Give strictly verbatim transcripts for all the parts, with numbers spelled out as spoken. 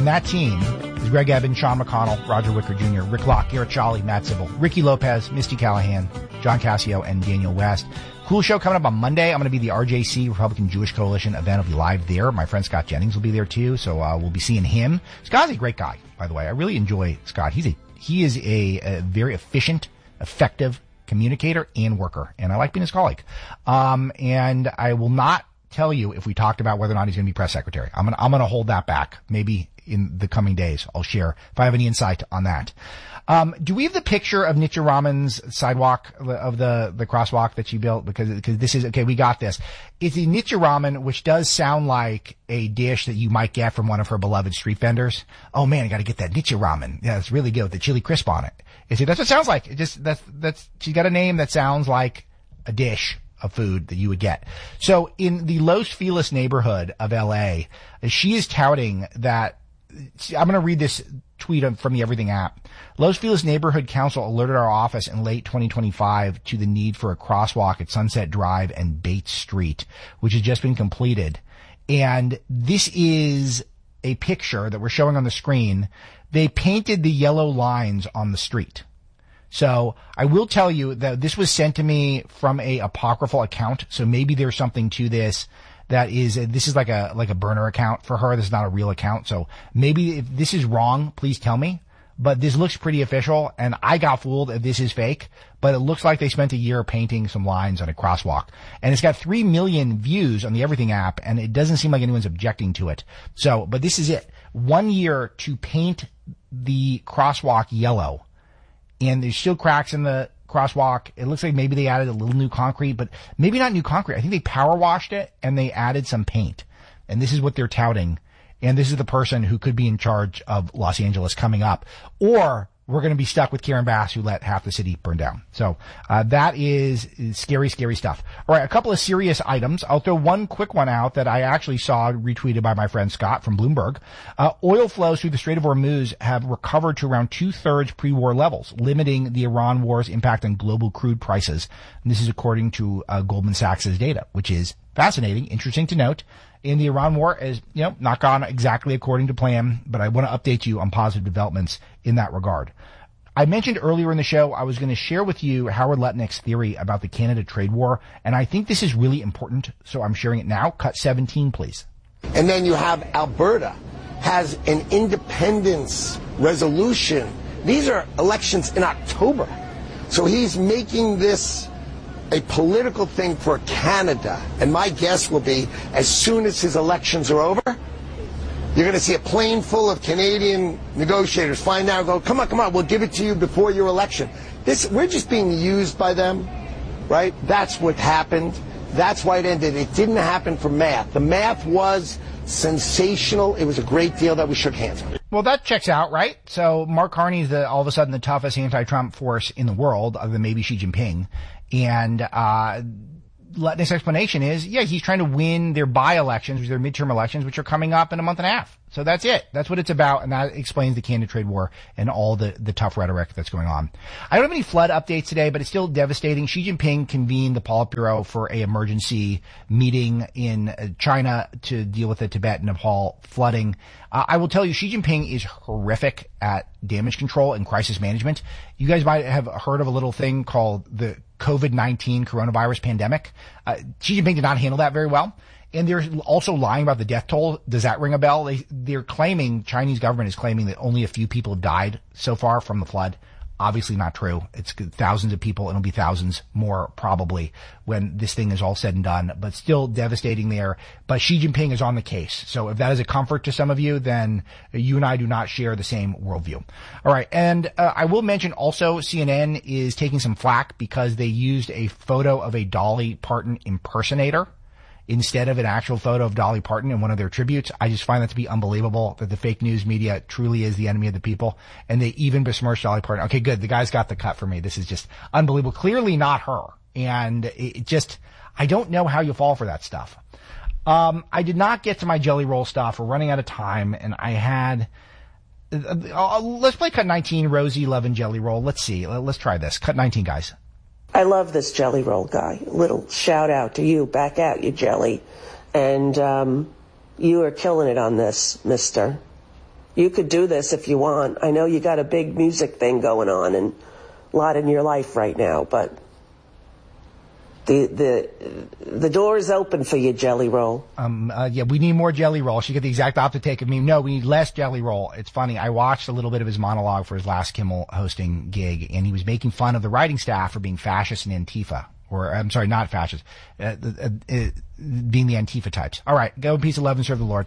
And that team is Greg Eben, Sean McConnell, Roger Wicker Junior, Rick Locke, Garrett Jolly, Matt Sybil, Ricky Lopez, Misty Callahan, John Cassio, and Daniel West. Cool show coming up on Monday. I'm going to be the R J C, Republican Jewish Coalition event. I'll be live there. My friend Scott Jennings will be there too, so uh, we'll be seeing him. Scott's a great guy, by the way. I really enjoy Scott. He's a he is a, a very efficient, effective communicator and worker, and I like being his colleague. Um, and I will not tell you if we talked about whether or not he's going to be press secretary. I'm going I'm going to hold that back. Maybe in the coming days, I'll share if I have any insight on that. Um, do we have the picture of Nitya Raman's sidewalk, of the, the crosswalk that she built? Because, because this is, okay, we got this. It's a Nitya Raman, which does sound like a dish that you might get from one of her beloved street vendors. Oh man, I gotta get that Nitya Raman. Yeah, it's really good with the chili crisp on it. You see, that's what it sounds like. It just, that's, that's, she's got a name that sounds like a dish of food that you would get. So in the Los Feliz neighborhood of L A, she is touting that, I'm going to read this tweet from the Everything app. Los Feliz Neighborhood Council alerted our office in late twenty twenty-five to the need for a crosswalk at Sunset Drive and Bates Street, which has just been completed. And this is a picture that we're showing on the screen. They painted the yellow lines on the street. So I will tell you that this was sent to me from a apocryphal account. So maybe there's something to this. That is, this is like a, like a burner account for her. This is not a real account. So maybe if this is wrong, please tell me. But this looks pretty official, and I got fooled if this is fake. But it looks like they spent a year painting some lines on a crosswalk. And it's got three million views on the Everything app, and it doesn't seem like anyone's objecting to it. So, but this is it. One year to paint the crosswalk yellow. And there's still cracks in the crosswalk. It looks like maybe they added a little new concrete, but maybe not new concrete. I think they power washed it and they added some paint. And this is what they're touting. And this is the person who could be in charge of Los Angeles coming up. Or we're going to be stuck with Karen Bass, who let half the city burn down. So uh, that is, is scary, scary stuff. All right, a couple of serious items. I'll throw one quick one out that I actually saw retweeted by my friend Scott from Bloomberg. Uh, oil flows through the Strait of Hormuz have recovered to around two-thirds pre-war levels, limiting the Iran war's impact on global crude prices. And this is according to uh, Goldman Sachs' data, which is fascinating, interesting to note. In the Iran war is, you know, not gone exactly according to plan, but I want to update you on positive developments in that regard. I mentioned earlier in the show I was going to share with you Howard Lutnick's theory about the Canada trade war, and I think this is really important, so I'm sharing it now. Cut seventeen, please. And then you have Alberta has an independence resolution. These are elections in October. So he's making this a political thing for Canada. And my guess will be, as soon as his elections are over, you're going to see a plane full of Canadian negotiators flying down and go, come on, come on, we'll give it to you before your election. This, we're just being used by them, right? That's what happened. That's why it ended. It didn't happen for math. The math was sensational. It was a great deal that we shook hands on. Well, that checks out, right? So Mark Carney is the, all of a sudden the toughest anti-Trump force in the world, other than maybe Xi Jinping. And uh Lutnick's explanation is, yeah, he's trying to win their by-elections, their midterm elections, which are coming up in a month and a half. So that's it. That's what it's about, and that explains the Canada trade war and all the, the tough rhetoric that's going on. I don't have any flood updates today, but it's still devastating. Xi Jinping convened the Politburo for a emergency meeting in China to deal with the Tibet and Nepal flooding. Uh, I will tell you, Xi Jinping is horrific at damage control and crisis management. You guys might have heard of a little thing called the COVID nineteen coronavirus pandemic. Uh, Xi Jinping did not handle that very well. And they're also lying about the death toll. Does that ring a bell? They, they're claiming, Chinese government is claiming that only a few people have died so far from the flood. Obviously not true. It's thousands of people, and it'll be thousands more probably when this thing is all said and done, but still devastating there. But Xi Jinping is on the case. So if that is a comfort to some of you, then you and I do not share the same worldview. All right. And uh, I will mention also C N N is taking some flack because they used a photo of a Dolly Parton impersonator instead of an actual photo of Dolly Parton in one of their tributes. I just find that to be unbelievable, that the fake news media truly is the enemy of the people, and they even besmirch Dolly Parton. Okay, good. The guy's got the cut for me. This is just unbelievable. Clearly not her. And it just, I don't know how you fall for that stuff. Um, I did not get to my Jelly Roll stuff. We're running out of time, and I had, uh, let's play cut nineteen, Rosie Love Jelly Roll. Let's see. Let's try this. Cut nineteen, guys. I love this Jelly Roll guy. Little shout out to you. Back at you, Jelly. And um, you are killing it on this, mister. You could do this if you want. I know you got a big music thing going on and a lot in your life right now, but the the the door is open for you, Jelly Roll. Um, uh, yeah, we need more Jelly Roll. She got the exact opposite take of me. No, we need less Jelly Roll. It's funny. I watched a little bit of his monologue for his last Kimmel hosting gig, and he was making fun of the writing staff for being fascist and Antifa. Or, I'm sorry, not fascist. Uh, uh, uh, being the Antifa types. All right, go in peace of love and serve the Lord.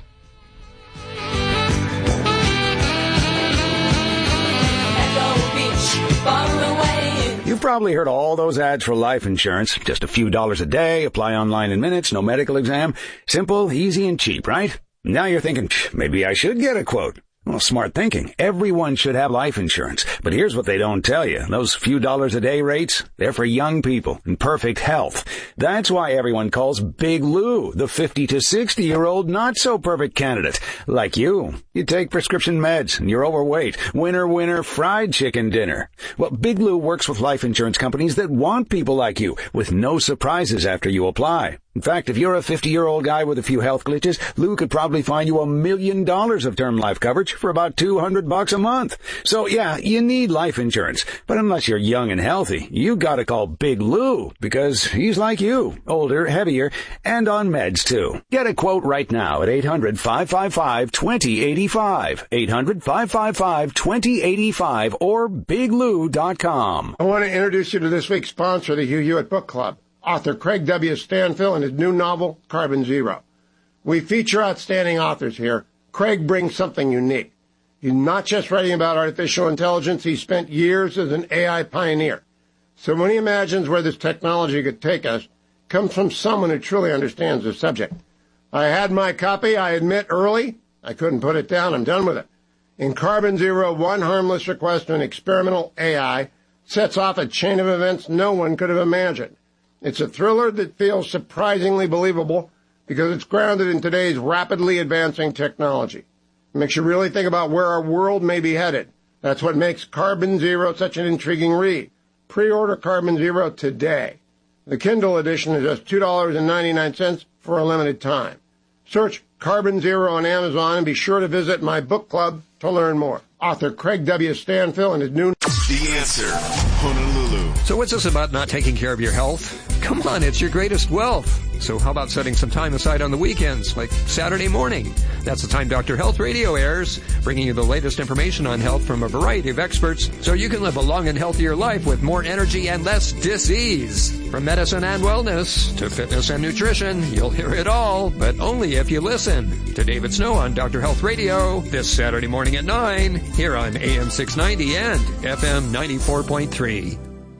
You've probably heard all those ads for life insurance. Just a few dollars a day, apply online in minutes, no medical exam. Simple, easy, and cheap, right? Now you're thinking, maybe I should get a quote. Well, smart thinking. Everyone should have life insurance. But here's what they don't tell you. Those few dollars a day rates, they're for young people in perfect health. That's why everyone calls Big Lou the fifty to sixty year old not so perfect candidate. Like you. You take prescription meds and you're overweight. Winner, winner, fried chicken dinner. Well, Big Lou works with life insurance companies that want people like you with no surprises after you apply. In fact, if you're a fifty-year-old guy with a few health glitches, Lou could probably find you a million dollars of term life coverage for about two hundred bucks a month. So yeah, you need life insurance. But unless you're young and healthy, you gotta call Big Lou because he's like you, older, heavier, and on meds too. Get a quote right now at eight hundred, five five five, two zero eight five, eight hundred, five five five, two zero eight five, or big lou dot com. I want to introduce you to this week's sponsor, the Hugh Hewitt Book Club. Author Craig W. Stanfill and his new novel, Carbon Zero. We feature outstanding authors here. Craig brings something unique. He's not just writing about artificial intelligence. He spent years as an A I pioneer. So when he imagines where this technology could take us, it comes from someone who truly understands the subject. I had my copy, I admit, early. I couldn't put it down. I'm done with it. In Carbon Zero, one harmless request to an experimental A I sets off a chain of events no one could have imagined. It's a thriller that feels surprisingly believable because it's grounded in today's rapidly advancing technology. It makes you really think about where our world may be headed. That's what makes Carbon Zero such an intriguing read. Pre-order Carbon Zero today. The Kindle edition is just two dollars and ninety-nine cents for a limited time. Search Carbon Zero on Amazon and be sure to visit my book club to learn more. Author Craig W. Stanfill and his new... The Answer, Honolulu. So what's this about not taking care of your health? Come on, it's your greatest wealth. So how about setting some time aside on the weekends, like Saturday morning? That's the time Doctor Health Radio airs, bringing you the latest information on health from a variety of experts so you can live a long and healthier life with more energy and less disease. From medicine and wellness to fitness and nutrition, you'll hear it all, but only if you listen. To David Snow on Doctor Health Radio this Saturday morning at nine, here on A M six ninety and F M ninety-four point three.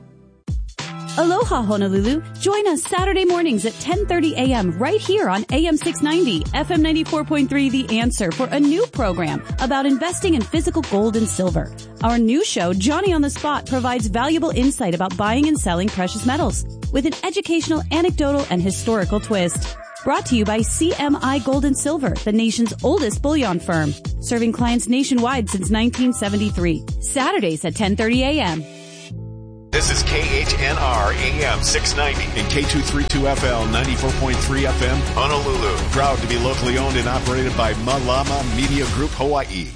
Aloha, Honolulu. Join us Saturday mornings at ten thirty a.m. right here on A M six ninety, F M ninety-four point three, The Answer, for a new program about investing in physical gold and silver. Our new show, Johnny on the Spot, provides valuable insight about buying and selling precious metals with an educational, anecdotal, and historical twist. Brought to you by C M I Gold and Silver, the nation's oldest bullion firm, serving clients nationwide since nineteen seventy-three. Saturdays at ten thirty a.m. This is K H N R A M six ninety and K two thirty-two F L ninety-four point three F M, Honolulu. Proud to be locally owned and operated by Malama Media Group, Hawaii.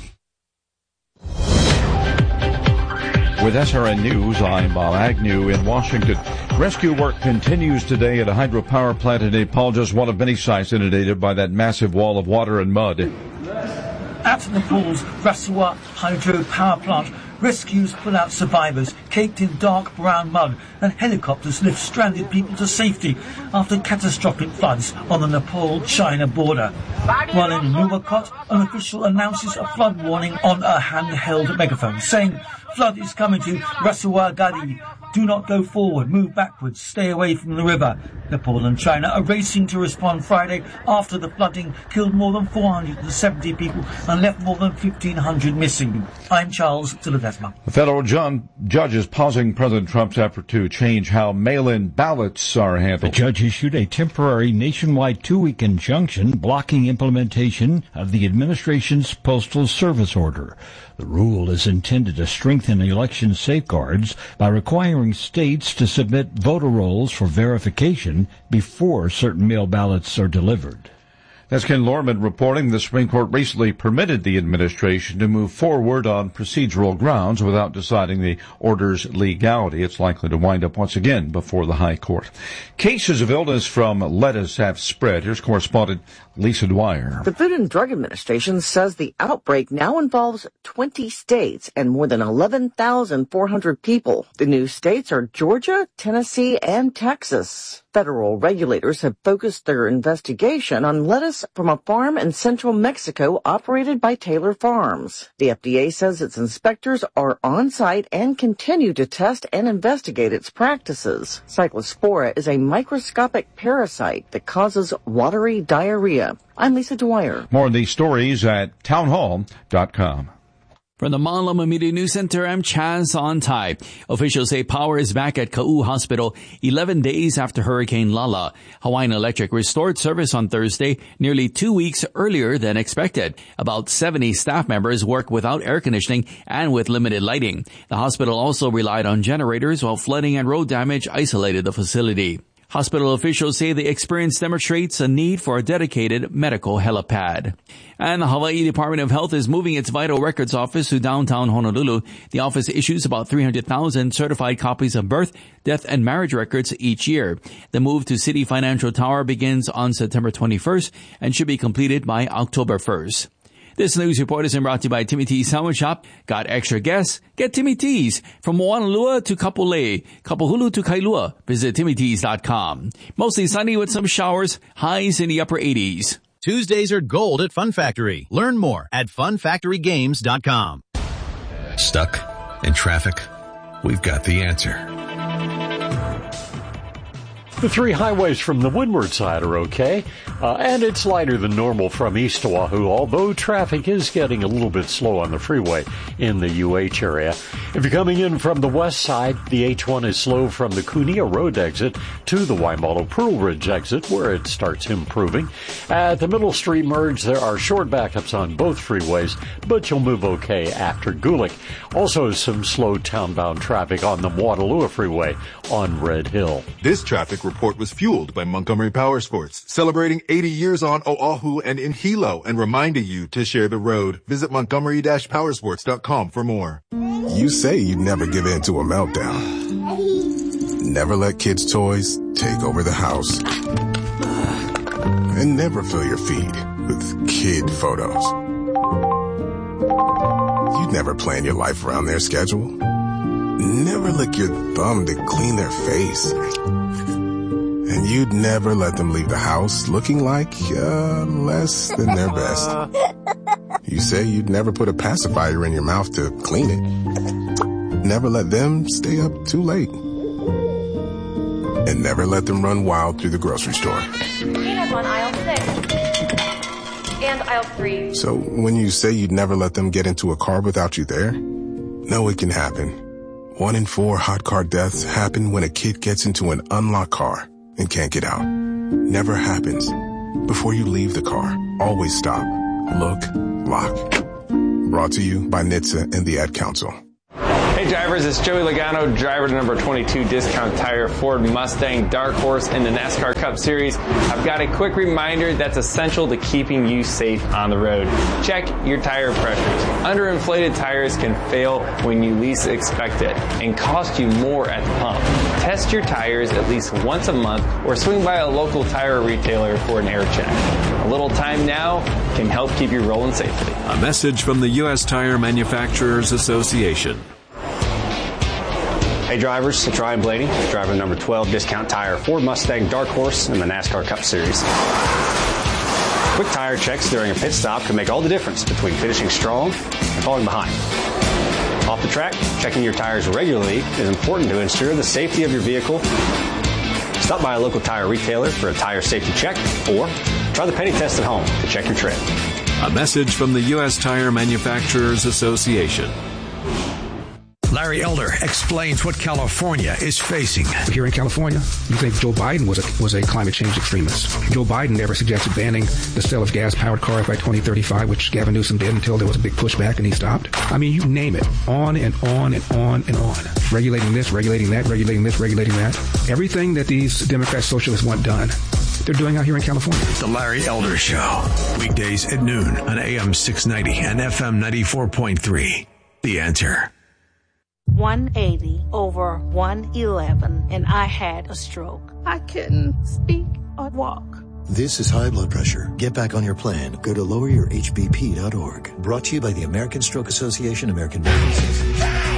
With S R N News, I'm Bob Agnew in Washington. Rescue work continues today at a hydropower plant in Nepal, just one of many sites inundated by that massive wall of water and mud. At Nepal's Rasua hydro power plant, rescues pull out survivors caked in dark brown mud, and helicopters lift stranded people to safety after catastrophic floods on the Nepal-China border. While in Nuwakot, an official announces a flood warning on a handheld megaphone, saying, "Flood is coming to Rasua Gadi. Do not go forward, move backwards, stay away from the river." Nepal and China are racing to respond Friday after the flooding killed more than four hundred seventy people and left more than fifteen hundred missing. I'm Charles Tilavesma. A federal ju- judge is pausing President Trump's effort to change how mail-in ballots are handled. The judge issued a temporary nationwide two-week injunction blocking implementation of the administration's Postal Service order. The rule is intended to strengthen election safeguards by requiring states to submit voter rolls for verification before certain mail ballots are delivered. That's Ken Lorman reporting. The Supreme Court recently permitted the administration to move forward on procedural grounds without deciding the order's legality. It's likely to wind up once again before the High Court. Cases of illness from lettuce have spread. Here's correspondent Lisa Dwyer. The Food and Drug Administration says the outbreak now involves twenty states and more than eleven thousand four hundred people. The new states are Georgia, Tennessee, and Texas. Federal regulators have focused their investigation on lettuce from a farm in central Mexico operated by Taylor Farms. The F D A says its inspectors are on site and continue to test and investigate its practices. Cyclospora is a microscopic parasite that causes watery diarrhea. I'm Lisa Dwyer. More of these stories at townhall dot com. From the Malama Media News Center, I'm Chaz Ontai. Officials say power is back at Ka'u Hospital eleven days after Hurricane Lala. Hawaiian Electric restored service on Thursday, nearly two weeks earlier than expected. About seventy staff members work without air conditioning and with limited lighting. The hospital also relied on generators while flooding and road damage isolated the facility. Hospital officials say the experience demonstrates a need for a dedicated medical helipad. And the Hawaii Department of Health is moving its Vital Records office to downtown Honolulu. The office issues about three hundred thousand certified copies of birth, death, and marriage records each year. The move to City Financial Tower begins on September twenty-first and should be completed by October first. This news report is brought to you by Timmy T's Sandwich Shop. Got extra guests? Get Timmy T's. From Moanalua to Kapolei, Kapahulu to Kailua. Visit timmy t's dot com. Mostly sunny with some showers, highs in the upper eighties. Tuesdays are gold at Fun Factory. Learn more at fun factory games dot com. Stuck in traffic? We've got the answer. The three highways from the windward side are okay, uh, and it's lighter than normal from east to Oahu, although traffic is getting a little bit slow on the freeway in the U H area. If you're coming in from the west side, the H one is slow from the Kunia Road exit to the Waimalu Pearl Ridge exit, where it starts improving. At the Middle Street merge, there are short backups on both freeways, but you'll move okay after Gulick. Also, some slow townbound traffic on the Waterloo Freeway on Red Hill. This traffic report was fueled by Montgomery Power Sports, celebrating eighty years on Oahu and in Hilo and reminding you to share the road. Visit montgomery dash powersports dot com for more. You say you'd never give in to a meltdown. Never let kids' toys take over the house. And never fill your feed with kid photos. You'd never plan your life around their schedule. Never lick your thumb to clean their face. And you'd never let them leave the house looking like, uh, less than their best. You say you'd never put a pacifier in your mouth to clean it. Never let them stay up too late. And never let them run wild through the grocery store. Peanuts on aisle six. And aisle three. So when you say you'd never let them get into a car without you there, no, it can happen. One in four hot car deaths happen when a kid gets into an unlocked car and can't get out. Never happens. Before you leave the car, always stop, look, lock. Brought to you by N H T S A and the Ad Council. Hey drivers, it's Joey Logano, driver to number twenty-two Discount Tire Ford Mustang Dark Horse in the NASCAR Cup Series. I've got a quick reminder that's essential to keeping you safe on the road. Check your tire pressures. Underinflated tires can fail when you least expect it and cost you more at the pump. Test your tires at least once a month or swing by a local tire retailer for an air check. A little time now can help keep you rolling safely. A message from the U S Tire Manufacturers Association. Hey drivers, it's Ryan Blaney, driver number twelve Discount Tire Ford Mustang Dark Horse in the NASCAR Cup Series. Quick tire checks during a pit stop can make all the difference between finishing strong and falling behind. Off the track, checking your tires regularly is important to ensure the safety of your vehicle. Stop by a local tire retailer for a tire safety check or try the penny test at home to check your tread. A message from the U S Tire Manufacturers Association. Larry Elder explains what California is facing. Here in California, you think Joe Biden was a, was a climate change extremist. Joe Biden never suggested banning the sale of gas-powered cars by twenty thirty-five, which Gavin Newsom did until there was a big pushback and he stopped. I mean, you name it. On and on and on and on. Regulating this, regulating that, regulating this, regulating that. Everything that these Democrat socialists want done, they're doing out here in California. The Larry Elder Show. Weekdays at noon on A M six ninety and F M ninety-four point three. The Answer. one eighty over one eleven, and I had a stroke. I couldn't speak or walk. This is high blood pressure. Get back on your plan. Go to lower your H B P dot org. Brought to you by the American Stroke Association, American Medical Association.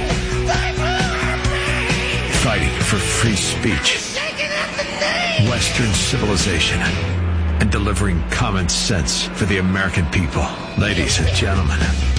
Fighting for free speech, Western civilization, and delivering common sense for the American people. Ladies and gentlemen,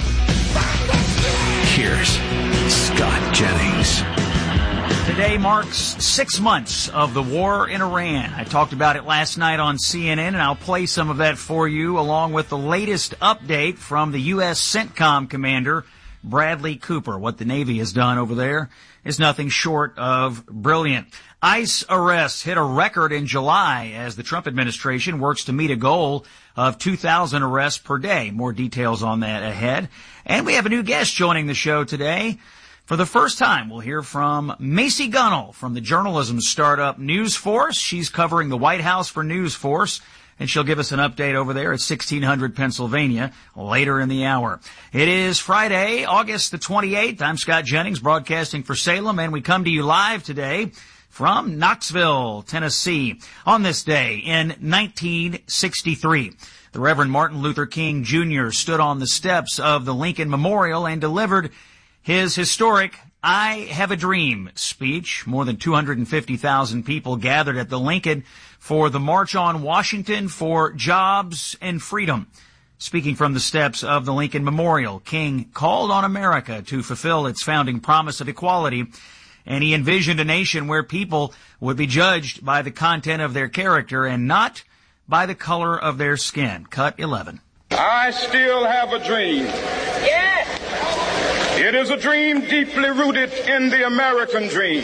here's Scott Jennings. Today marks six months of the war in Iran. I talked about it last night on C N N, and I'll play some of that for you, along with the latest update from the U S CENTCOM commander, Bradley Cooper. What the Navy has done over there is nothing short of brilliant. ICE arrests hit a record in July as the Trump administration works to meet a goal of two thousand arrests per day. More details on that ahead. And we have a new guest joining the show today. For the first time, we'll hear from Macy Gunnell from the journalism startup News Force. She's covering the White House for News Force, and she'll give us an update over there at sixteen hundred Pennsylvania later in the hour. It is Friday, August the twenty-eighth. I'm Scott Jennings, broadcasting for Salem, and we come to you live today from Knoxville, Tennessee. On this day in nineteen sixty-three, the Reverend Martin Luther King Junior stood on the steps of the Lincoln Memorial and delivered his historic I Have a Dream speech. More than two hundred fifty thousand people gathered at the Lincoln for the March on Washington for Jobs and Freedom. Speaking from the steps of the Lincoln Memorial, King called on America to fulfill its founding promise of equality, and he envisioned a nation where people would be judged by the content of their character and not by the color of their skin. Cut eleven. I still have a dream. Yes. It is a dream deeply rooted in the American dream.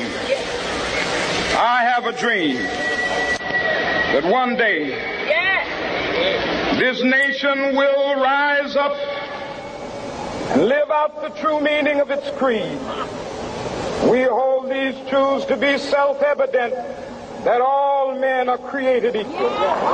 I have a dream that one day this nation will rise up and live out the true meaning of its creed. We hold these truths to be self-evident, that all men are created equal.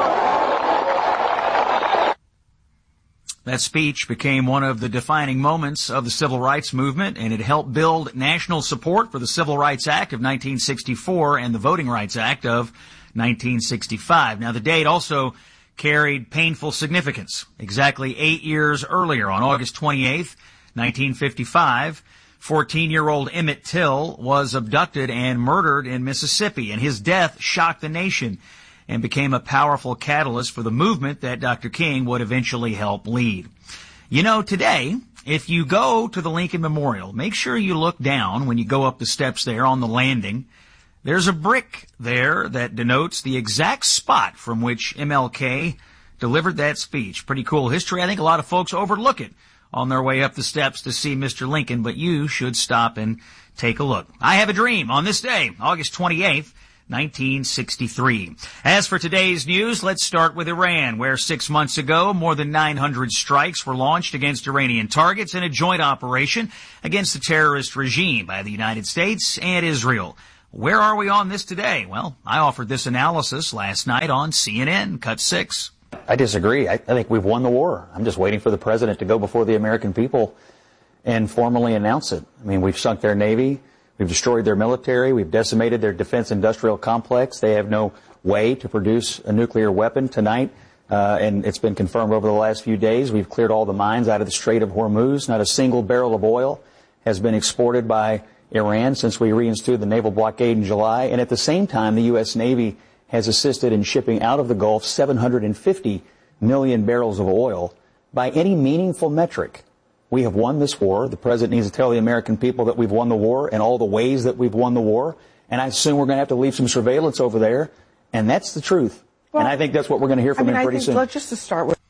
That speech became one of the defining moments of the civil rights movement, and it helped build national support for the Civil Rights Act of nineteen sixty-four and the Voting Rights Act of nineteen sixty-five. Now, the date also carried painful significance. Exactly eight years earlier, on August twenty-eighth, nineteen fifty-five, fourteen-year-old Emmett Till was abducted and murdered in Mississippi, and his death shocked the nation and became a powerful catalyst for the movement that Doctor King would eventually help lead. You know, today, if you go to the Lincoln Memorial, make sure you look down when you go up the steps there on the landing. There's a brick there that denotes the exact spot from which M L K delivered that speech. Pretty cool history. I think a lot of folks overlook it on their way up the steps to see Mister Lincoln, but you should stop and take a look. I have a dream on this day, August twenty-eighth, nineteen sixty-three. As for today's news, let's start with Iran, where six months ago, more than nine hundred strikes were launched against Iranian targets in a joint operation against the terrorist regime by the United States and Israel. Where are we on this today? Well, I offered this analysis last night on C N N, cut six. I disagree. I, I think we've won the war. I'm just waiting for the president to go before the American people and formally announce it. I mean, we've sunk their Navy. We've destroyed their military. We've decimated their defense industrial complex. They have no way to produce a nuclear weapon tonight. Uh, and it's been confirmed over the last few days. We've cleared all the mines out of the Strait of Hormuz. Not a single barrel of oil has been exported by Iran since we reinstituted the naval blockade in July. And at the same time, the U S Navy has assisted in shipping out of the Gulf seven hundred fifty million barrels of oil. By any meaningful metric, we have won this war. The president needs to tell the American people that we've won the war and all the ways that we've won the war. And I assume we're going to have to leave some surveillance over there. And that's the truth. Well, and I think that's what we're going to hear from I mean, him pretty I think, soon. Let's just to start with.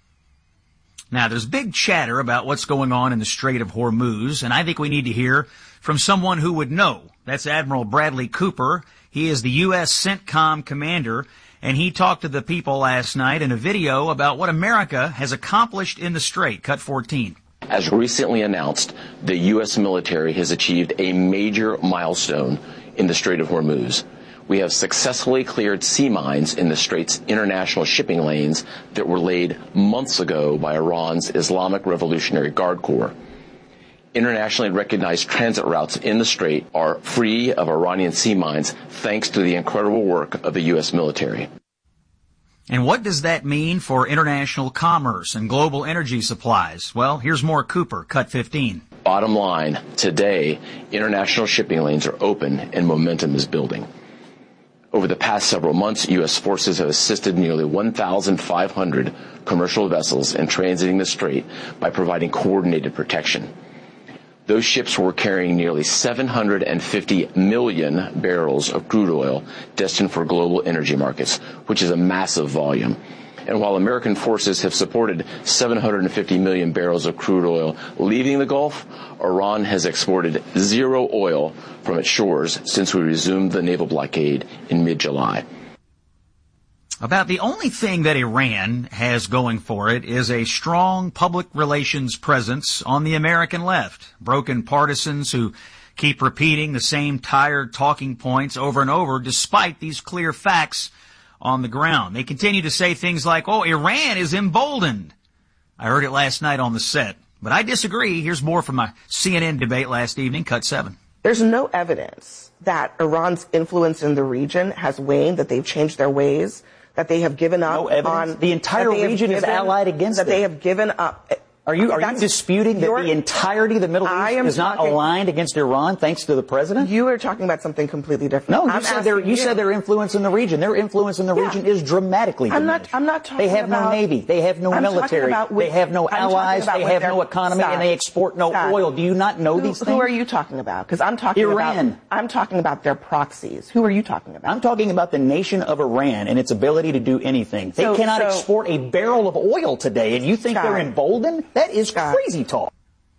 Now, there's big chatter about what's going on in the Strait of Hormuz, and I think we need to hear from someone who would know. That's Admiral Bradley Cooper. He is the U S CENTCOM commander, and he talked to the people last night in a video about what America has accomplished in the Strait. Cut fourteen. As recently announced, the U S military has achieved a major milestone in the Strait of Hormuz. we have successfully cleared sea mines in the Strait's international shipping lanes that were laid months ago by Iran's Islamic Revolutionary Guard Corps. Internationally recognized transit routes in the Strait are free of Iranian sea mines thanks to the incredible work of the U S military. And what does that mean for international commerce and global energy supplies? Well, here's more Cooper, Cut fifteen. Bottom line, today, international shipping lanes are open and momentum is building. Over the past several months, U S forces have assisted nearly one thousand five hundred commercial vessels in transiting the Strait by providing coordinated protection. Those ships were carrying nearly seven hundred fifty million barrels of crude oil destined for global energy markets, which is a massive volume. And while American forces have supported seven hundred fifty million barrels of crude oil leaving the Gulf, Iran has exported zero oil from its shores since we resumed the naval blockade in mid-July. About the only thing that Iran has going for it is a strong public relations presence on the American left. Broken partisans who keep repeating the same tired talking points over and over despite these clear facts on the ground. They continue to say things like, oh, Iran is emboldened. I heard it last night on the set, but I disagree. Here's more from my C N N debate last evening, Cut seven. There's no evidence that Iran's influence in the region has waned, that they've changed their ways, that they have given up no evidence. on... The entire region given, is allied against That them. they have given up... Are you are you disputing that the entirety of the Middle East is not talking, aligned against Iran thanks to the president? You are talking about something completely different. No, you I'm said their you, you said their influence in the region. Their influence in the yeah. region is dramatically I'm diminished. not. I'm not talking. They have about, no navy. They have no I'm military. With, they have no I'm allies. They have no economy, stop, and they export no stop. oil. Do you not know who, these things? Who are you talking about? Because I'm talking Iran. about. I'm talking about their proxies. Who are you talking about? I'm talking about the nation of Iran and its ability to do anything. They so, cannot so, export a barrel of oil today, and you think Scott, they're emboldened? That is Scott. crazy talk.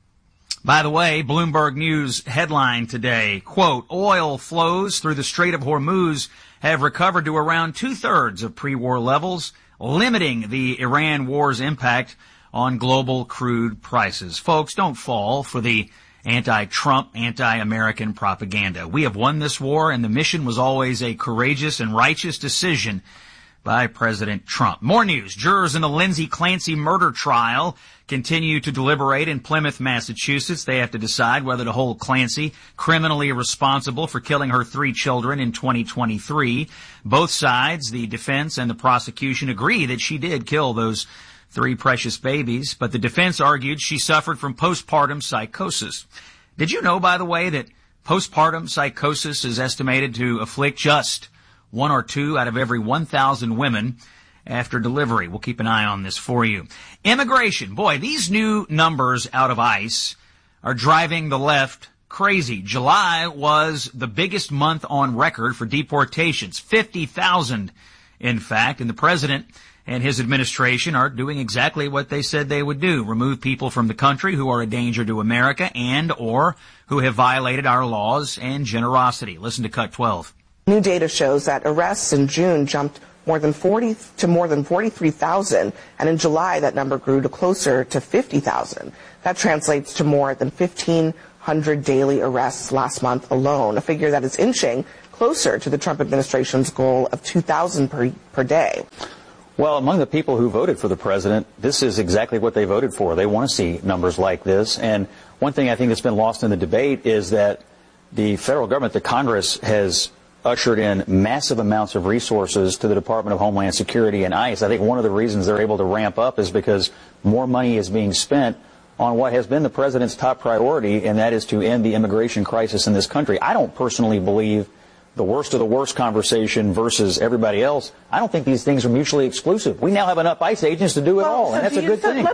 By the way, Bloomberg News headline today, quote, oil flows through the Strait of Hormuz have recovered to around two-thirds of pre-war levels, limiting the Iran war's impact on global crude prices. Folks, don't fall for the anti-Trump, anti-American propaganda. We have won this war, and the mission was always a courageous and righteous decision by President Trump. More news. Jurors in the Lindsay Clancy murder trial continue to deliberate in Plymouth, Massachusetts. They have to decide whether to hold Clancy criminally responsible for killing her three children in twenty twenty-three. Both sides, the defense and the prosecution, agree that she did kill those three precious babies, but the defense argued she suffered from postpartum psychosis. Did you know, by the way, that postpartum psychosis is estimated to afflict just one or two out of every one thousand women after delivery? We'll keep an eye on this for you. Immigration. Boy, these new numbers out of ICE are driving the left crazy. July was the biggest month on record for deportations. fifty thousand, in fact, and the president and his administration are doing exactly what they said they would do. Remove people from the country who are a danger to America and or who have violated our laws and generosity. Listen to Cut twelve. New data shows that arrests in June jumped more than forty to more than forty-three thousand, and in July that number grew to closer to fifty thousand. That translates to more than fifteen hundred daily arrests last month alone, a figure that is inching closer to the Trump administration's goal of two thousand per, per day. Well, among the people who voted for the president, this is exactly what they voted for. They want to see numbers like this. And one thing I think that's been lost in the debate is that the federal government, the Congress, has ushered in massive amounts of resources to the Department of Homeland Security and ICE. I think one of the reasons they're able to ramp up is because more money is being spent on what has been the president's top priority, and that is to end the immigration crisis in this country. I don't personally believe the worst of the worst conversation versus everybody else. I don't think these things are mutually exclusive. We now have enough ICE agents to do it all, and that's a good thing.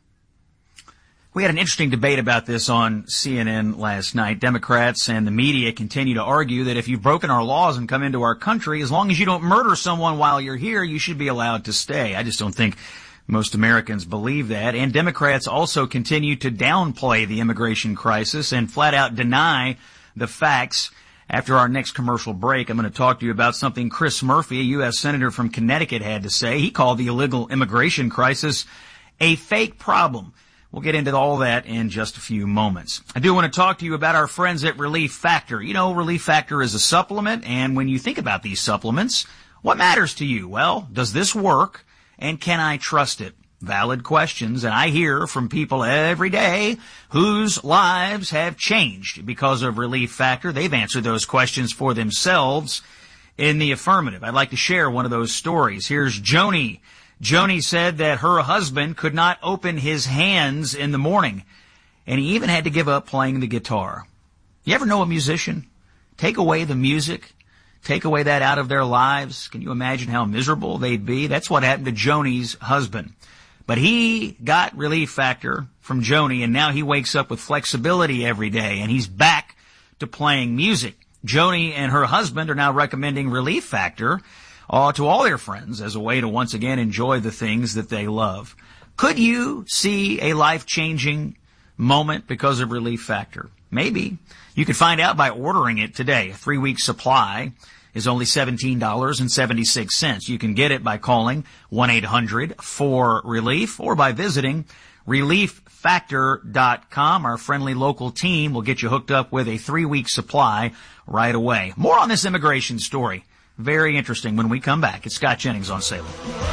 We had an interesting debate about this on C N N last night. Democrats and the media continue to argue that if you've broken our laws and come into our country, as long as you don't murder someone while you're here, you should be allowed to stay. I just don't think most Americans believe that. And Democrats also continue to downplay the immigration crisis and flat out deny the facts. After our next commercial break, I'm going to talk to you about something Chris Murphy, a U S senator from Connecticut, had to say. He called the illegal immigration crisis a fake problem. We'll get into all that in just a few moments. I do want to talk to you about our friends at Relief Factor. You know, Relief Factor is a supplement, and when you think about these supplements, what matters to you? Well, does this work, and can I trust it? Valid questions, and I hear from people every day whose lives have changed because of Relief Factor. They've answered those questions for themselves in the affirmative. I'd like to share one of those stories. Here's Joni. Joni said that her husband could not open his hands in the morning, and he even had to give up playing the guitar. You ever know a musician? Take away the music, take away that out of their lives. Can you imagine how miserable they'd be? That's what happened to Joni's husband. But he got Relief Factor from Joni, and now he wakes up with flexibility every day, and he's back to playing music. Joni and her husband are now recommending Relief Factor Uh, to all their friends as a way to once again enjoy the things that they love. Could you see a life-changing moment because of Relief Factor? Maybe. You can find out by ordering it today. A three-week supply is only seventeen dollars and seventy-six cents. You can get it by calling one eight hundred four relief or by visiting relief factor dot com. Our friendly local team will get you hooked up with a three-week supply right away. More on this immigration story. Very interesting when we come back. It's Scott Jennings on Salem.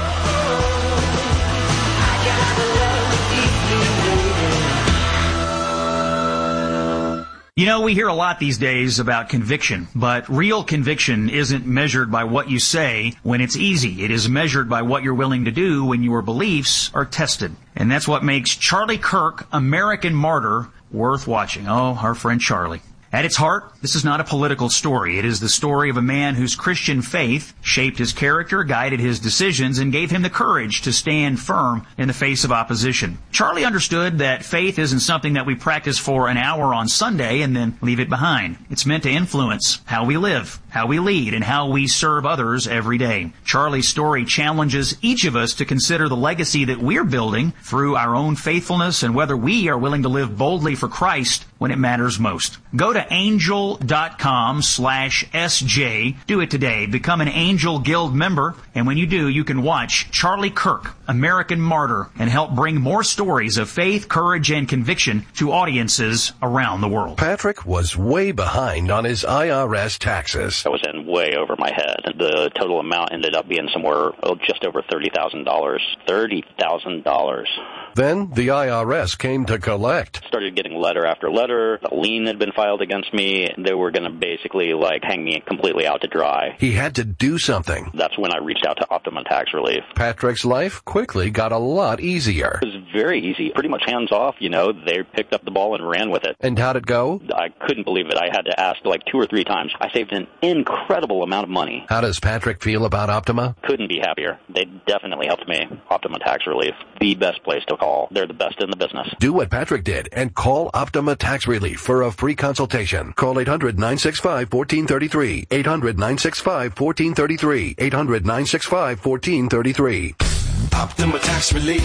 You know, we hear a lot these days about conviction, but real conviction isn't measured by what you say when it's easy. It is measured by what you're willing to do when your beliefs are tested. And that's what makes Charlie Kirk, American Martyr, worth watching. Oh, our friend Charlie. At its heart, this is not a political story. It is the story of a man whose Christian faith shaped his character, guided his decisions, and gave him the courage to stand firm in the face of opposition. Charlie understood that faith isn't something that we practice for an hour on Sunday and then leave it behind. It's meant to influence how we live, how we lead, and how we serve others every day. Charlie's story challenges each of us to consider the legacy that we're building through our own faithfulness and whether we are willing to live boldly for Christ when it matters most. Go to angel.com slash SJ. Do it today. Become an Angel Guild member. And when you do, you can watch Charlie Kirk, American Martyr, and help bring more stories of faith, courage, and conviction to audiences around the world. Patrick was way behind on his I R S taxes. I was in way over my head. The total amount ended up being somewhere oh, just over thirty thousand dollars. thirty thousand dollars. Then the I R S came to collect. Started getting letter after letter. A lien had been filed against me. They were going to basically like hang me completely out to dry. He had to do something. That's when I reached out to Optima Tax Relief. Patrick's life quickly got a lot easier. It was very easy. Pretty much hands off, you know. They picked up the ball and ran with it. And how'd it go? I couldn't believe it. I had to ask like two or three times. I saved an incredible amount of money. How does Patrick feel about Optima? Couldn't be happier. They definitely helped me. Optima Tax Relief. The best place to call. They're the best in the business. Do what Patrick did and call Optima Tax Relief for a free consultation. Call eight hundred nine six five one four three three. eight hundred nine six five one four three three. eight hundred nine six five one four three three. Optima Tax Relief.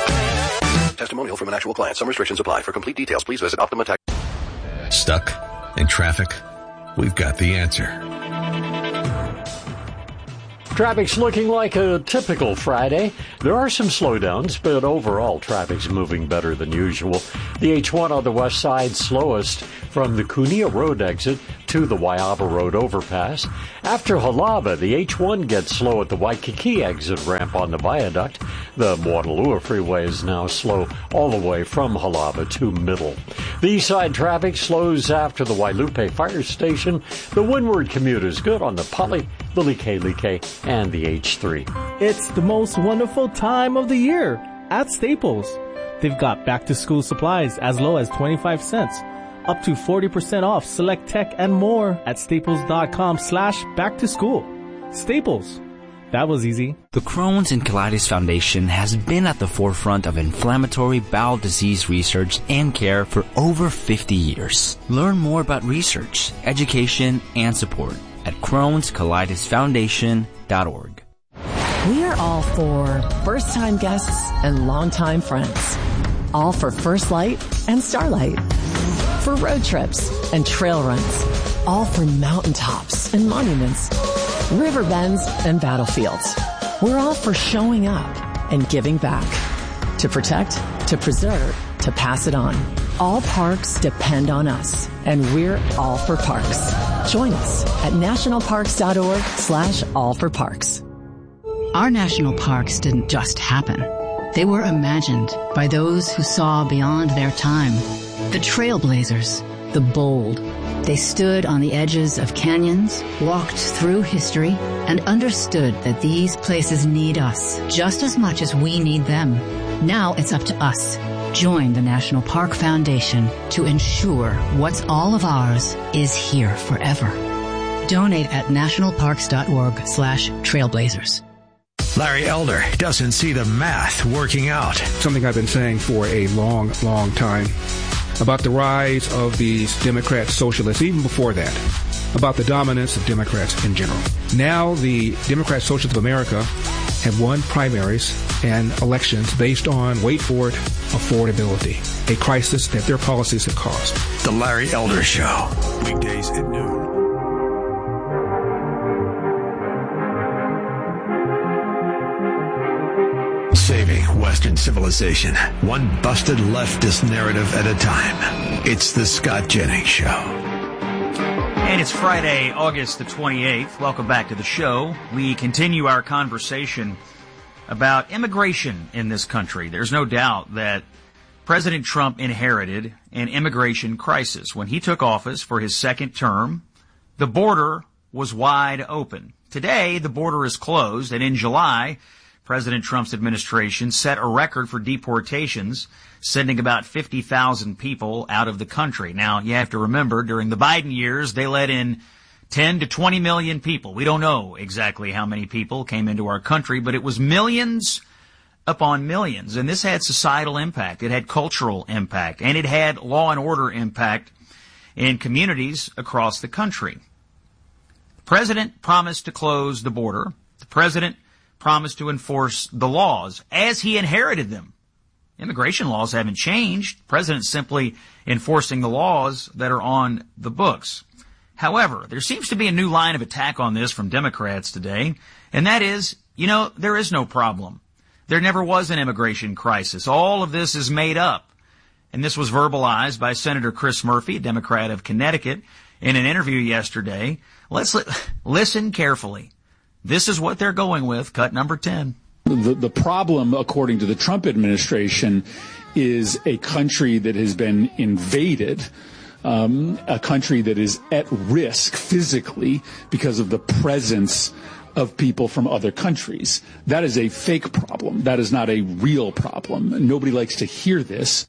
Testimonial from an actual client. Some restrictions apply. For complete details, please visit Optima Tax. Stuck in traffic? We've got the answer. Traffic's looking like a typical Friday. There are some slowdowns, but overall traffic's moving better than usual. The H one on the west side slowest from the Cunha Road exit to the Waiaba Road overpass. After Halava, the H one gets slow at the Waikiki exit ramp on the viaduct. The Moanalua Freeway is now slow all the way from Halava to Middle. The east side traffic slows after the Wailupe Fire Station. The windward commute is good on the Pali, the Like and the H three. It's the most wonderful time of the year at Staples. They've got back-to-school supplies as low as twenty-five cents, up to forty percent off select tech and more at staples.com slash back-to-school. Staples. That was easy. The Crohn's and Colitis Foundation has been at the forefront of inflammatory bowel disease research and care for over fifty years. Learn more about research, education, and support at crohns colitis foundation dot org. We are all for first-time guests and longtime friends. All for First Light and Starlight. For road trips and trail runs. All for mountaintops and monuments. River bends and battlefields. We're all for showing up and giving back. To protect, to preserve, to pass it on. All parks depend on us, and we're all for parks. Join us at nationalparks.org slash all for parks. Our national parks didn't just happen. They were imagined by those who saw beyond their time. The trailblazers, the bold. They stood on the edges of canyons, walked through history, and understood that these places need us just as much as we need them. Now it's up to us. Join the National Park Foundation to ensure what's all of ours is here forever. Donate at nationalparks.org slash trailblazers. Larry Elder doesn't see the math working out. Something I've been saying for a long, long time about the rise of these Democrat socialists, even before that, about the dominance of Democrats in general. Now the Democrat Socialists of America have won primaries and elections based on, wait for it, affordability, a crisis that their policies have caused. The Larry Elder Show, weekdays at noon. Saving Western civilization, one busted leftist narrative at a time. It's the Scott Jennings Show. And it's Friday, August the twenty-eighth. Welcome back to the show. We continue our conversation about immigration in this country. There's no doubt that President Trump inherited an immigration crisis. When he took office for his second term, the border was wide open. Today, the border is closed, and in July, President Trump's administration set a record for deportations, sending about fifty thousand people out of the country. Now, you have to remember, during the Biden years, they let in ten to twenty million people. We don't know exactly how many people came into our country, but it was millions upon millions. And this had societal impact. It had cultural impact. And it had law and order impact in communities across the country. The president promised to close the border. The president promised to enforce the laws as he inherited them. Immigration laws haven't changed. The president's simply enforcing the laws that are on the books. However, there seems to be a new line of attack on this from Democrats today, and that is, you know, there is no problem. There never was an immigration crisis. All of this is made up. And this was verbalized by Senator Chris Murphy, a Democrat of Connecticut, in an interview yesterday. Let's li- listen carefully. This is what they're going with, cut number ten. The, the problem, according to the Trump administration, is a country that has been invaded, um, a country that is at risk physically because of the presence of people from other countries. That is a fake problem. That is not a real problem. Nobody likes to hear this.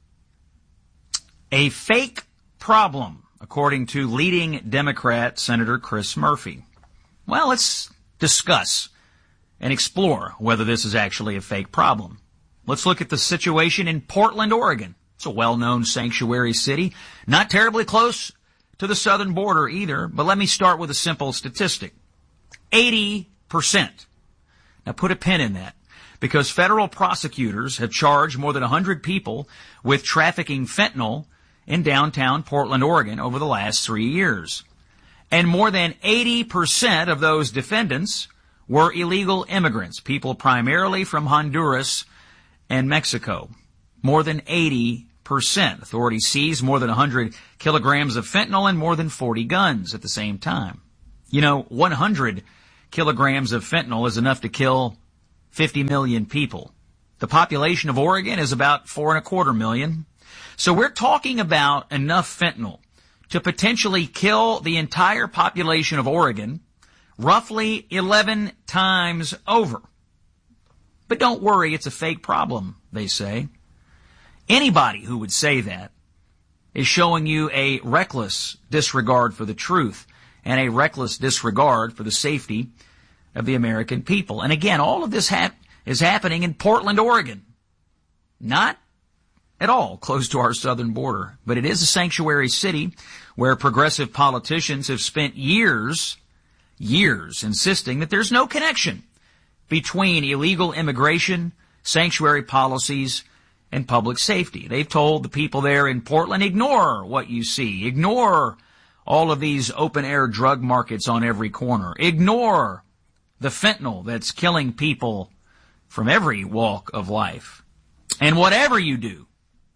A fake problem, according to leading Democrat Senator Chris Murphy. Well, let's discuss and explore whether this is actually a fake problem. Let's look at the situation in Portland, Oregon. It's a well-known sanctuary city, not terribly close to the southern border either, but let me start with a simple statistic. eighty percent. Now put a pin in that, because federal prosecutors have charged more than one hundred people with trafficking fentanyl in downtown Portland, Oregon over the last three years. And more than eighty percent of those defendants were illegal immigrants, people primarily from Honduras and Mexico. More than eighty percent. Authorities seized more than one hundred kilograms of fentanyl and more than forty guns at the same time. You know, one hundred kilograms of fentanyl is enough to kill fifty million people. The population of Oregon is about four and a quarter million. So we're talking about enough fentanyl to potentially kill the entire population of Oregon roughly eleven times over. But don't worry, it's a fake problem, they say. Anybody who would say that is showing you a reckless disregard for the truth and a reckless disregard for the safety of the American people. And again, all of this hap- is happening in Portland, Oregon. Not at all close to our southern border, but it is a sanctuary city where progressive politicians have spent years, years insisting that there's no connection between illegal immigration, sanctuary policies, and public safety. They've told the people there in Portland, ignore what you see, ignore all of these open-air drug markets on every corner, ignore the fentanyl that's killing people from every walk of life. And whatever you do,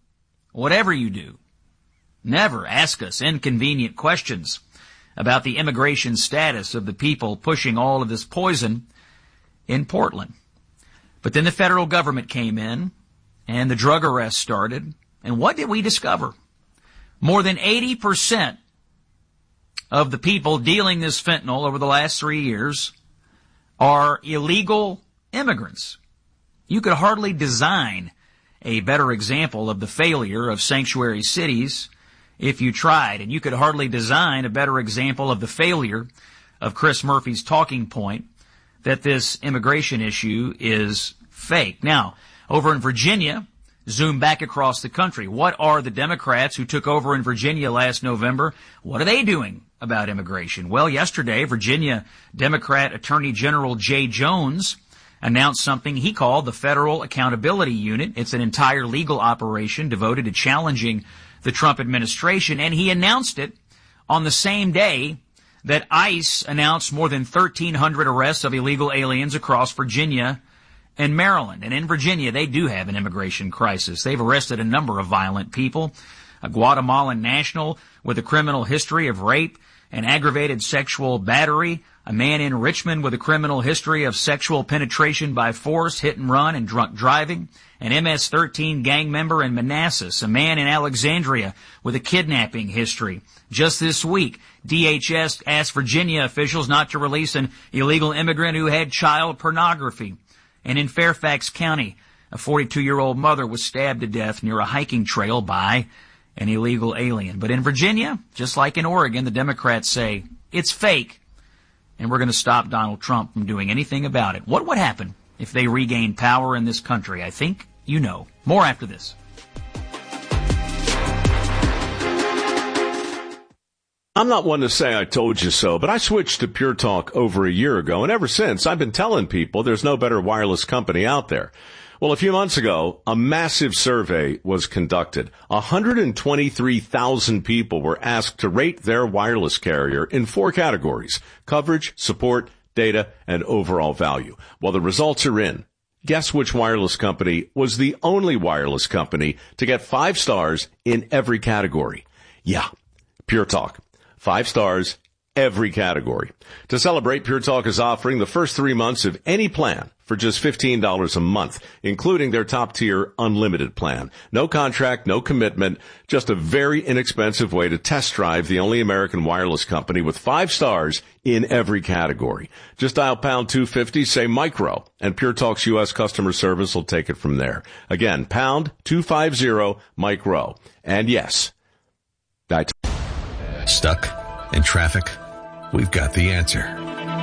whatever you do, never ask us inconvenient questions about the immigration status of the people pushing all of this poison in Portland. But then the federal government came in, and the drug arrests started, and what did we discover? More than eighty percent of the people dealing this fentanyl over the last three years are illegal immigrants. You could hardly design a better example of the failure of sanctuary cities if you tried, and you could hardly design a better example of the failure of Chris Murphy's talking point that this immigration issue is fake. Now, over in Virginia, zoom back across the country. What are the Democrats who took over in Virginia last November? What are they doing about immigration? Well, yesterday, Virginia Democrat Attorney General Jay Jones announced something he called the Federal Accountability Unit. It's an entire legal operation devoted to challenging the Trump administration, and he announced it on the same day that ICE announced more than thirteen hundred arrests of illegal aliens across Virginia and Maryland. And in Virginia, they do have an immigration crisis. They've arrested a number of violent people, a Guatemalan national with a criminal history of rape and aggravated sexual battery, a man in Richmond with a criminal history of sexual penetration by force, hit and run, and drunk driving, an M S thirteen gang member in Manassas, a man in Alexandria with a kidnapping history. Just this week, D H S asked Virginia officials not to release an illegal immigrant who had child pornography. And in Fairfax County, a forty-two-year-old mother was stabbed to death near a hiking trail by an illegal alien. But in Virginia, just like in Oregon, the Democrats say it's fake, and we're going to stop Donald Trump from doing anything about it. What would happen if they regained power in this country? I think you know. More after this. I'm not one to say I told you so, but I switched to Pure Talk over a year ago, and ever since I've been telling people there's no better wireless company out there. Well, a few months ago, a massive survey was conducted. one hundred twenty-three thousand people were asked to rate their wireless carrier in four categories: coverage, support, data, and overall value. Well, the results are in. Guess which wireless company was the only wireless company to get five stars in every category? Yeah, Pure Talk. Five stars, every category. To celebrate, Pure Talk is offering the first three months of any plan for just fifteen dollars a month, including their top-tier unlimited plan. No contract, no commitment, just a very inexpensive way to test drive the only American wireless company with five stars in every category. Just dial pound two fifty, say micro, and Pure Talk's U S customer service will take it from there. Again, pound two fifty, micro. And yes, I t- Stuck in traffic? We've got the answer.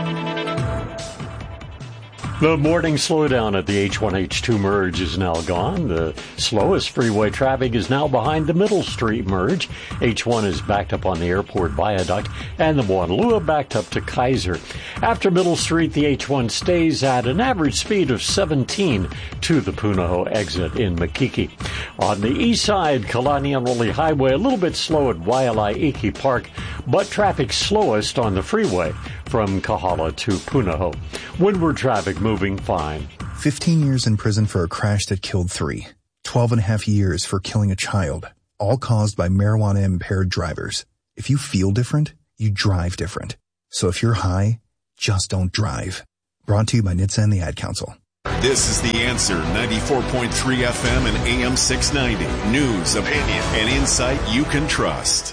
The morning slowdown at the H one H two merge is now gone. The slowest freeway traffic is now behind the Middle Street merge. H one is backed up on the airport viaduct, and the Wanalua backed up to Kaiser. After Middle Street, the H one stays at an average speed of seventeen to the Punahou exit in Makiki. On the east side, Kalani Unruly Highway, a little bit slow at Waialaiki Park, but traffic slowest on the freeway from Kahala to Punahou. Windward traffic moving fine. fifteen years in prison for a crash that killed three. twelve and a half years for killing a child. All caused by marijuana-impaired drivers. If you feel different, you drive different. So if you're high, just don't drive. Brought to you by N H T S A and the Ad Council. This is The Answer, ninety-four point three F M and A M six ninety. News, opinion, and insight you can trust.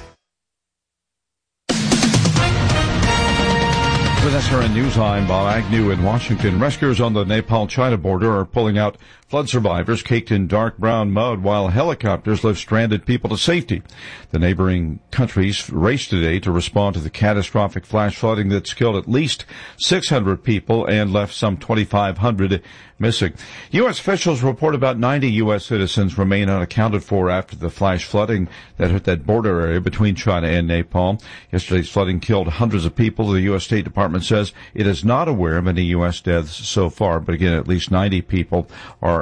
With S R N News, I'm Bob Agnew in Washington. Rescuers on the Nepal-China border are pulling out flood survivors caked in dark brown mud while helicopters lift stranded people to safety. The neighboring countries raced today to respond to the catastrophic flash flooding that's killed at least six hundred people and left some twenty-five hundred missing. U S officials report about ninety U S citizens remain unaccounted for after the flash flooding that hit that border area between China and Nepal. Yesterday's flooding killed hundreds of people. The U S State Department says it is not aware of any U S deaths so far, but again, at least ninety people are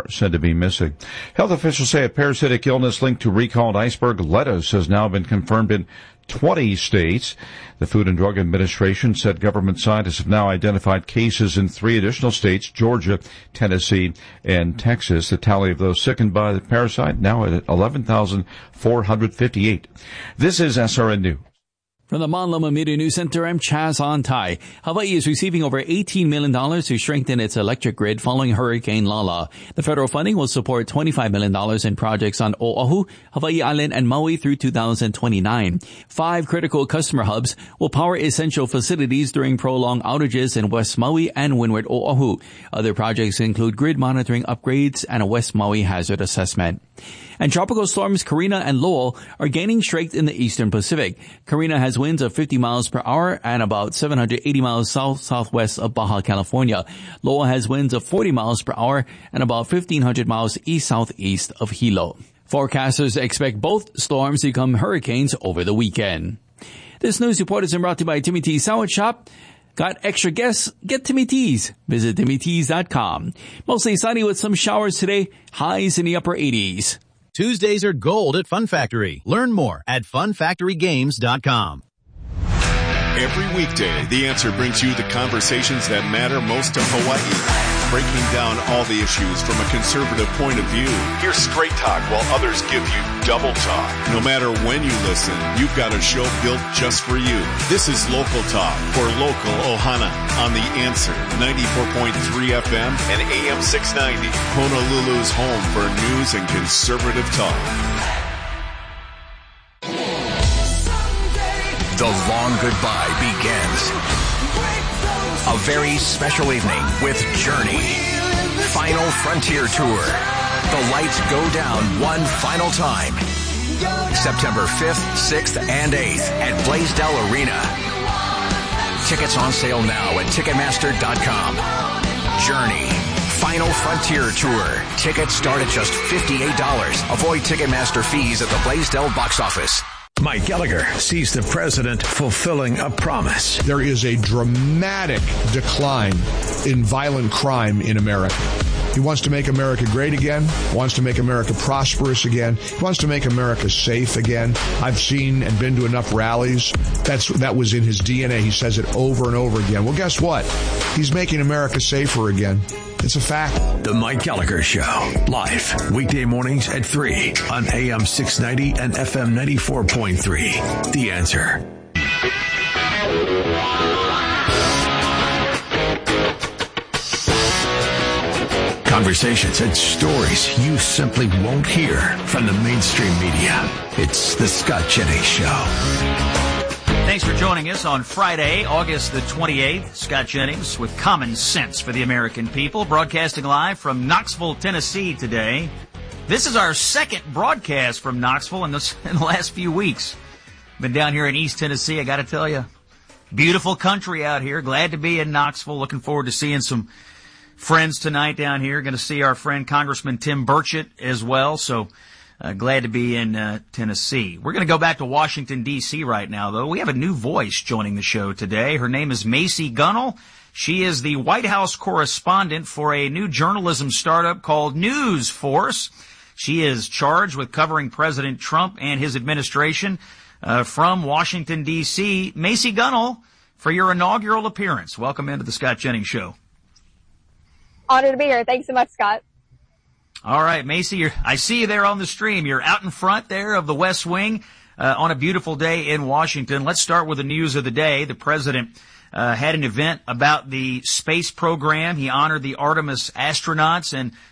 are said to be missing. Health officials say a parasitic illness linked to recalled iceberg lettuce has now been confirmed in twenty states. The Food and Drug Administration said government scientists have now identified cases in three additional states, Georgia, Tennessee, and Texas. The tally of those sickened by the parasite now at eleven thousand four hundred fifty-eight. This is S R N News. From the Mon Loma Media News Center, I'm Chaz Antai. Hawaii is receiving over eighteen million dollars to strengthen its electric grid following Hurricane Lala. The federal funding will support twenty-five million dollars in projects on Oahu, Hawaii Island, and Maui through two thousand twenty-nine. Five critical customer hubs will power essential facilities during prolonged outages in West Maui and Windward Oahu. Other projects include grid monitoring upgrades and a West Maui hazard assessment. And tropical storms Karina and Lowell are gaining strength in the eastern Pacific. Karina has winds of fifty miles per hour and about seven hundred eighty miles south-southwest of Baja California. Lowell has winds of forty miles per hour and about fifteen hundred miles east-southeast of Hilo. Forecasters expect both storms to become hurricanes over the weekend. This news report is brought to you by Timmy T's Sandwich Shop. Got extra guests? Get Timmy T's. Visit timmy tees dot com. Mostly sunny with some showers today. Highs in the upper eighties. Tuesdays are gold at Fun Factory. Learn more at fun factory games dot com. Every weekday, The Answer brings you the conversations that matter most to Hawaii, breaking down all the issues from a conservative point of view. Hear straight talk while others give you double talk. No matter when you listen, you've got a show built just for you. This is Local Talk for Local Ohana on The Answer, ninety-four point three F M and A M six ninety, Honolulu's home for news and conservative talk. The long goodbye begins. A very special evening with Journey. Final Frontier Tour. The lights go down one final time. September fifth, sixth, and eighth at Blaisdell Arena. Tickets on sale now at Ticketmaster dot com. Journey. Final Frontier Tour. Tickets start at just fifty-eight dollars. Avoid Ticketmaster fees at the Blaisdell box office. Mike Gallagher sees the president fulfilling a promise. There is a dramatic decline in violent crime in America. He wants to make America great again, wants to make America prosperous again, he wants to make America safe again. I've seen and been to enough rallies. That's that was in his D N A. He says it over and over again. Well, guess what? He's making America safer again. It's a fact. The Mike Gallagher Show, live weekday mornings at three on A M six ninety and F M ninety-four point three. The Answer. Conversations and stories you simply won't hear from the mainstream media. It's the Scott Jennings Show. Thanks for joining us on Friday, August the twenty-eighth. Scott Jennings with Common Sense for the American People, broadcasting live from Knoxville, Tennessee today. This is our second broadcast from Knoxville in, this, in the last few weeks. Been down here in East Tennessee, I got to tell you. Beautiful country out here. Glad to be in Knoxville. Looking forward to seeing some friends tonight down here. Going to see our friend Congressman Tim Burchett as well. So uh, glad to be in uh, Tennessee. We're going to go back to Washington, D C right now, though. We have a new voice joining the show today. Her name is Macy Gunnell. She is the White House correspondent for a new journalism startup called News Force. She is charged with covering President Trump and his administration uh, from Washington, D C. Macy Gunnell, for your inaugural appearance, welcome into the Scott Jennings Show. Honored to be here. Thanks so much, Scott. All right, Macy, you're, I see you there on the stream. You're out in front there of the West Wing uh, on a beautiful day in Washington. Let's start with the news of the day. The president uh, had an event about the space program. He honored the Artemis astronauts and